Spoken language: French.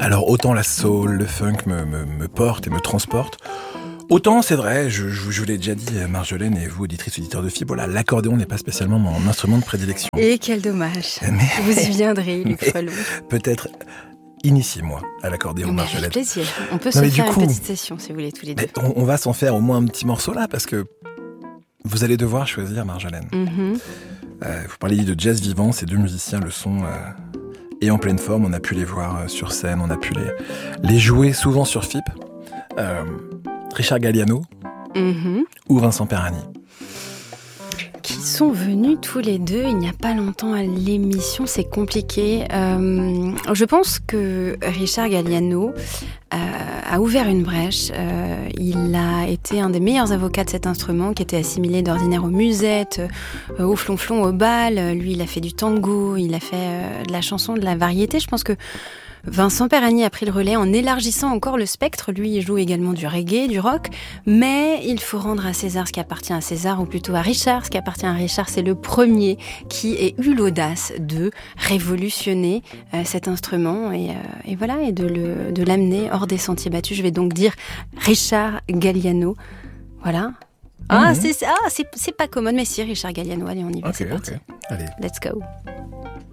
Alors autant la soul, le funk me porte et me transporte, autant c'est vrai, je vous l'ai déjà dit Marjolaine et vous auditrices auditeurs de FIB, voilà, l'accordéon n'est pas spécialement mon instrument de prédilection. Et quel dommage. Vous y viendrez, Luc Frelon. Peut-être initiez-moi à l'accordéon, Marjolaine. Avec plaisir. On peut se faire une petite session si vous voulez tous les deux. On va s'en faire au moins un petit morceau là parce que vous allez devoir choisir, Marjolaine. Vous parliez de jazz vivant, ces deux musiciens le sont et en pleine forme. On a pu les voir sur scène, on a pu les jouer souvent sur FIP. Richard Galliano ou Vincent Perani. Qui sont venus tous les deux il n'y a pas longtemps à l'émission, c'est compliqué. Je pense que Richard Galliano a ouvert une brèche. Il a été un des meilleurs avocats de cet instrument qui était assimilé d'ordinaire aux musettes, au flonflon, au bal. Lui, il a fait du tango, il a fait de la chanson, de la variété. Je pense que Vincent Perani a pris le relais en élargissant encore le spectre. Lui, il joue également du reggae, du rock. Mais il faut rendre à César ce qui appartient à César, ou plutôt à Richard ce qui appartient à Richard. C'est le premier qui ait eu l'audace de révolutionner cet instrument et voilà, et de l'amener hors des sentiers battus. Je vais donc dire Richard Galliano. Voilà. C'est pas commode, mais si, Richard Galliano. Allez, on y va, c'est parti. Allez. Let's go.